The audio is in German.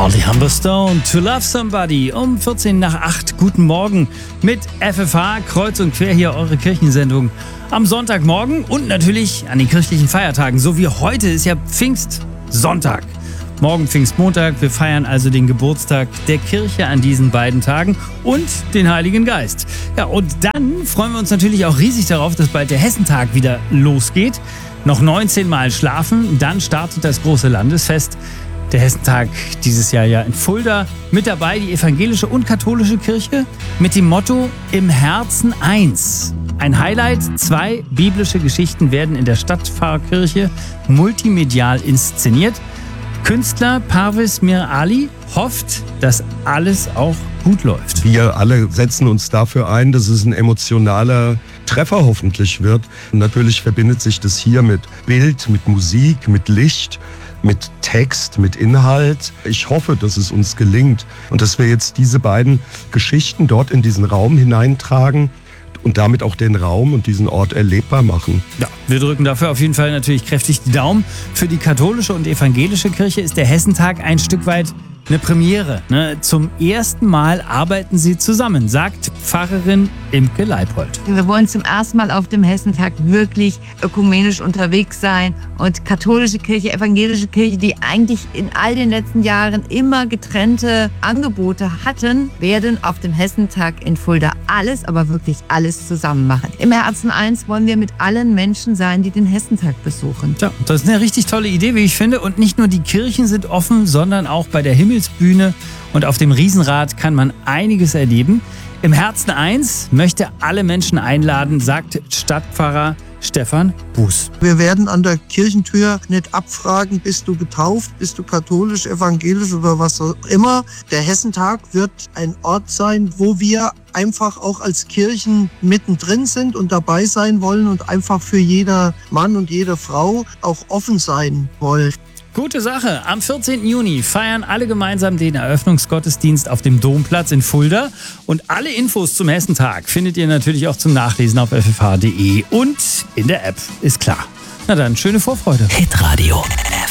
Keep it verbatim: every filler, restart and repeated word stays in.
Holly Humberstone, To Love Somebody, um vierzehn nach acht. Guten Morgen mit F F H, kreuz und quer hier eure Kirchensendung am Sonntagmorgen und natürlich an den kirchlichen Feiertagen. So wie heute ist ja Pfingstsonntag. Morgen Pfingstmontag. Wir feiern also den Geburtstag der Kirche an diesen beiden Tagen und den Heiligen Geist. Ja, und dann freuen wir uns natürlich auch riesig darauf, dass bald der Hessentag wieder losgeht. Noch neunzehn Mal schlafen, dann startet das große Landesfest. Der Hessentag dieses Jahr ja in Fulda. Mit dabei die evangelische und katholische Kirche mit dem Motto Im Herzen eins. Ein Highlight, zwei biblische Geschichten werden in der Stadtpfarrkirche multimedial inszeniert. Künstler Parvis Mir Ali hofft, dass alles auch gut läuft. Wir alle setzen uns dafür ein, dass es ein emotionaler Treffer hoffentlich wird. Und natürlich verbindet sich das hier mit Bild, mit Musik, mit Licht, mit Text, mit Inhalt. Ich hoffe, dass es uns gelingt und dass wir jetzt diese beiden Geschichten dort in diesen Raum hineintragen und damit auch den Raum und diesen Ort erlebbar machen. Ja, wir drücken dafür auf jeden Fall natürlich kräftig die Daumen. Für die katholische und evangelische Kirche ist der Hessentag ein Stück weit eine Premiere. Ne? Zum ersten Mal arbeiten sie zusammen, sagt Pfarrerin Imke Leipold. Wir wollen zum ersten Mal auf dem Hessentag wirklich ökumenisch unterwegs sein. Und katholische Kirche, evangelische Kirche, die eigentlich in all den letzten Jahren immer getrennte Angebote hatten, werden auf dem Hessentag in Fulda alles, aber wirklich alles zusammen machen. Im Herzen eins wollen wir mit allen Menschen sein, die den Hessentag besuchen. Ja, das ist eine richtig tolle Idee, wie ich finde. Und nicht nur die Kirchen sind offen, sondern auch bei der Himmelsbühne und auf dem Riesenrad kann man einiges erleben. Im Herzen eins möchte alle Menschen einladen, sagt Stadtpfarrer Stefan Buß. Wir werden an der Kirchentür nicht abfragen, bist du getauft, bist du katholisch, evangelisch oder was auch immer. Der Hessentag wird ein Ort sein, wo wir einfach auch als Kirchen mittendrin sind und dabei sein wollen und einfach für jeder Mann und jede Frau auch offen sein wollen. Gute Sache. Am vierzehnten Juni feiern alle gemeinsam den Eröffnungsgottesdienst auf dem Domplatz in Fulda. Und alle Infos zum Hessentag findet ihr natürlich auch zum Nachlesen auf f f h punkt d e und in der App, ist klar. Na dann, schöne Vorfreude. Hitradio